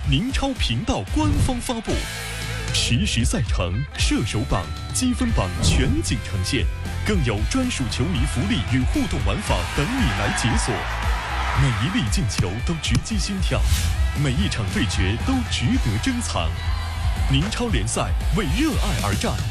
宁超频道官方发布，实时赛程、射手榜、积分榜全景呈现，更有专属球迷福利与互动玩法等你来解锁。每一粒进球都直击心跳，每一场对决都值得珍藏。宁超联赛为热爱而战，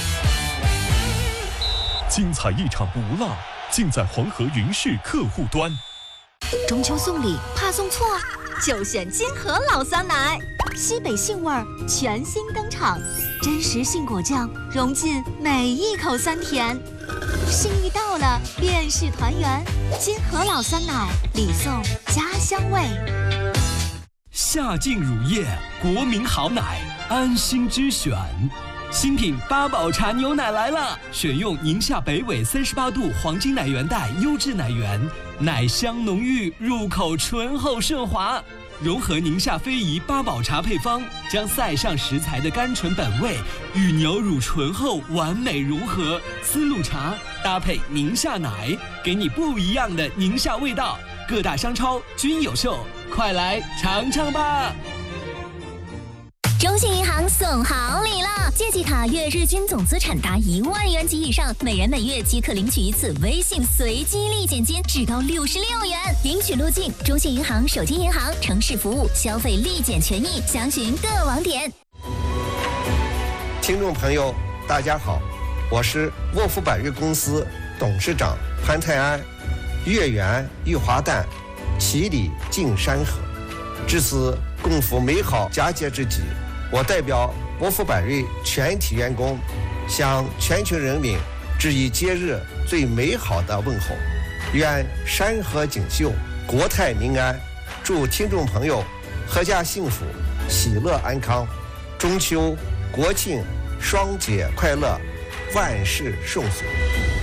精彩一场不落，尽在黄河云氏客户端。 中秋送礼怕送错，就选金河老酸奶，西北杏味儿全新登场，真实杏果酱融进每一口酸甜，心意到了便是团圆。金河老酸奶，礼送家乡味。 夏劲乳业，国民好奶，安心之选。新品八宝茶牛奶来了，选用宁夏北纬38度黄金奶源带优质奶源，奶香浓郁，入口醇厚顺滑，融合宁夏非遗八宝茶配方，将塞上食材的甘醇本味与牛乳醇厚完美融合。丝路茶搭配宁夏奶，给你不一样的宁夏味道。各大商超均有售，快来尝尝吧！ 中信银行送好礼了！借记卡月日均总资产达1万元及以上，每人每月即可领取一次微信随机立减金，至高66元。领取路径：中信银行手机银行、城市服务、消费立减权益，详询各网点。 听众朋友，大家好，我是沃夫百瑞公司董事长潘泰安。月圆玉华诞，其礼敬山河。至此共赴美好佳节之际，我代表沃夫百瑞全体员工，向全球人民致以节日最美好的问候。愿山河锦绣，国泰民安。祝听众朋友阖家幸福，喜乐安康。中秋、国庆双节快乐，万事顺遂。